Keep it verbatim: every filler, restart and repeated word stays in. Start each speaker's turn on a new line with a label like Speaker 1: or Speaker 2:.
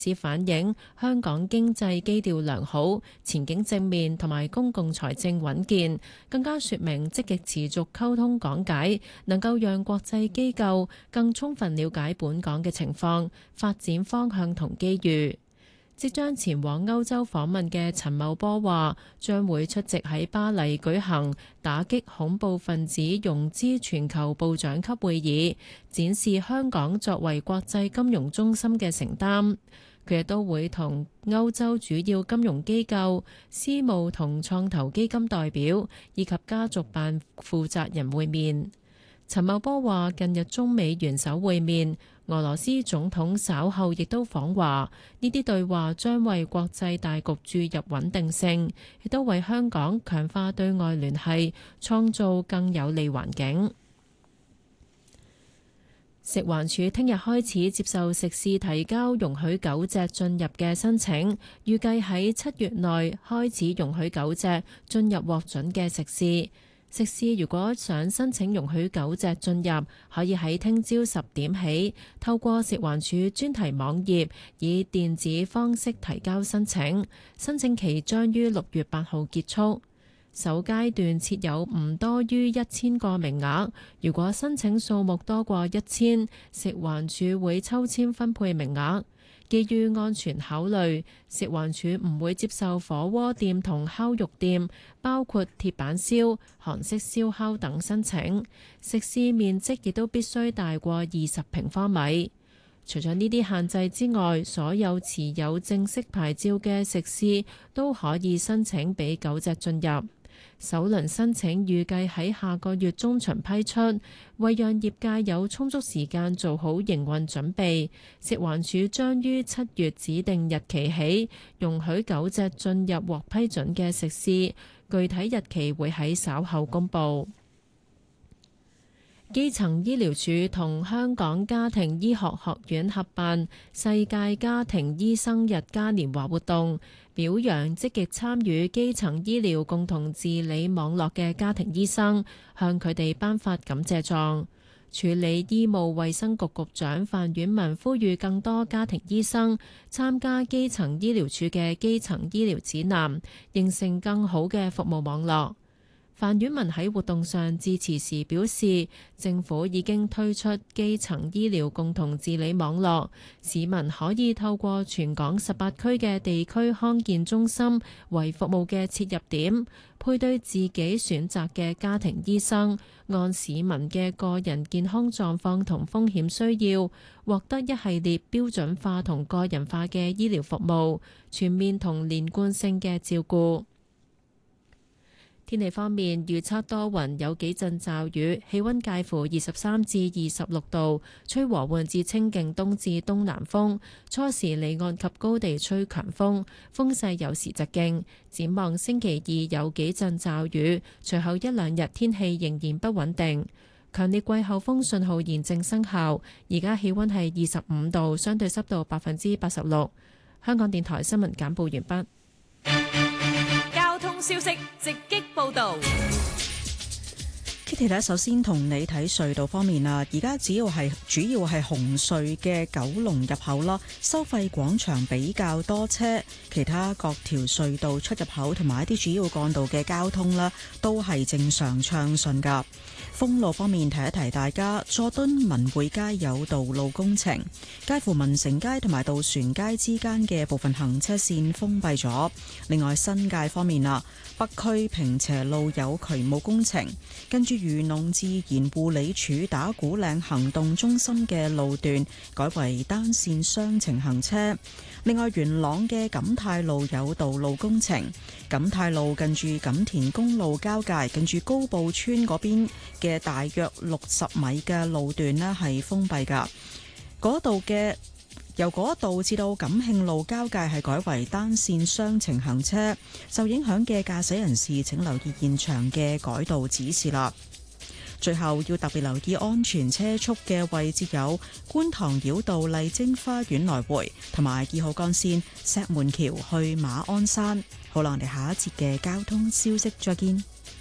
Speaker 1: 只反映香港經濟基調良好、前景正面同埋公共財政穩健，更加說明積極持續溝通講解，能夠讓國際機構更充分了解本港嘅情況、發展方向同機遇。即將前往歐洲訪問嘅陳茂波話，將會出席喺巴黎舉行打擊恐怖分子融資全球部長級會議，展示香港作為國際金融中心嘅承擔。佢亦都會同歐洲主要金融機構、私募同創投基金代表以及家族辦負責人會面。陳茂波話，近日中美元首會面，俄羅斯總統稍後亦都訪華，呢啲對話將為國際大局注入穩定性，亦都為香港強化對外聯繫創造更有利環境。食環署聽日開始接受食肆提交容許狗隻進入嘅申請，預計喺七月內開始容許狗隻進入獲准嘅食肆。食肆如果想申請容許狗隻進入，可以喺聽朝十點起透過食環署專題網頁以電子方式提交申請，申請期將於六月八號結束。首階段設有唔多於一千個名額，如果申請數目多過一千，食環署會抽籤分配名額。基於安全考慮，食環署唔會接受火鍋店同烤肉店，包括鐵板燒、韓式燒烤等申請。食肆面積亦都必須大過二十平方米。除咗呢啲限制之外，所有持有正式牌照嘅食肆都可以申請俾狗隻進入。首輪申請預計喺下個月中旬批出，為讓業界有充足時間做好營運準備，食環署將於七月指定日期起容許狗隻進入獲批准嘅食肆，具體日期會喺稍後公佈。基層醫療署同香港家庭醫學學院合辦世界家庭醫生日嘉年華活動，表揚積極參與基層醫療共同治理網絡嘅家庭醫生，向佢哋頒發感謝狀。署理醫務衛生局局長范婉文呼籲更多家庭醫生參加基層醫療署嘅基層醫療指南，形成更好嘅服務網絡。范婉文喺活動上致辭時表示，政府已經推出基層醫療共同治理網絡，市民可以透過全港十八區嘅地區康健中心為服務嘅切入點，配對自己選擇嘅家庭醫生，按市民嘅個人健康狀況同風險需要，獲得一系列標準化同個人化嘅醫療服務，全面同連貫性嘅照顧。天氣方面，預測多雲，有幾陣驟雨，氣溫介乎二十三至二十六度，吹和緩至清勁東至東南風，初時離岸及高地吹強風，風勢有時疾勁。展望星期二有幾陣驟雨，隨後一兩日天氣仍然不穩定。強烈季候風信號現正生效，而家氣溫係二十五度，相對濕度百分之八十六。香港電台新聞簡報完畢。
Speaker 2: 消息直擊報道。
Speaker 3: Kitty 咧，首先同你睇隧道方面啊，而家只要係主要係紅隧嘅九龍入口啦，收費廣場比較多車，其他各條隧道出入口同埋一啲主要幹道嘅交通啦，都係正常暢順噶。封路方面，提一提大家，佐敦文匯街有道路工程，介乎民城街同埋渡船街之間嘅部分行車線封閉咗。另外新界方面啊，北區坪輋路有渠務工程，跟住漁農自然護理署打鼓嶺行動中心嘅路段改為單線雙程行車。另外元朗嘅錦泰路有道路工程，錦泰路近住錦田公路交界，近住高埔村嗰邊嘅大約六十米嘅路段呢係封閉噶。嗰度嘅由嗰度至到錦慶路交界係改為單線雙程行車，受影響嘅駕駛人士請留意現場嘅改道指示啦。最後要特別留意安全車速嘅位置有觀塘繞道麗晶花園來回，同埋二號幹線石門橋去馬鞍山。好啦，我哋下一節嘅交通消息再見。